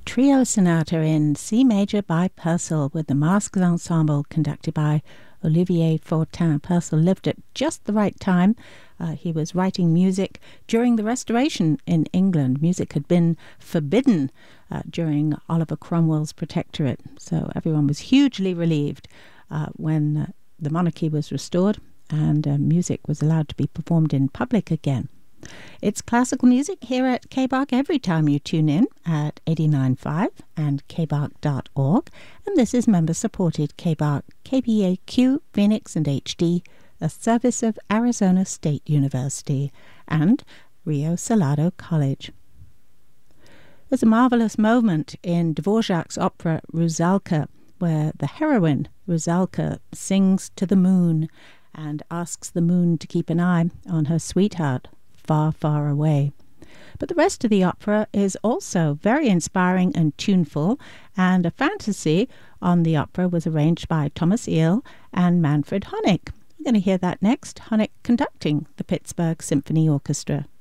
Trio Sonata in C major by Purcell with the Masques Ensemble conducted by Olivier Fortin. Purcell lived at just the right time. He was writing music during the Restoration in England. Music had been forbidden during Oliver Cromwell's protectorate, so everyone was hugely relieved when the monarchy was restored and music was allowed to be performed in public again. It's classical music here at KBARC every time you tune in at 89.5 and kbark.org. And this is member-supported KBARC, KBAQ, Phoenix and HD, a service of Arizona State University and Rio Salado College. There's a marvelous moment in Dvorak's opera Rusalka, where the heroine, Rusalka, sings to the moon and asks the moon to keep an eye on her sweetheart, far, far away. But the rest of the opera is also very inspiring and tuneful, and a fantasy on the opera was arranged by Thomas Ehle and Manfred Honeck. We're going to hear that next, Honeck conducting the Pittsburgh Symphony Orchestra.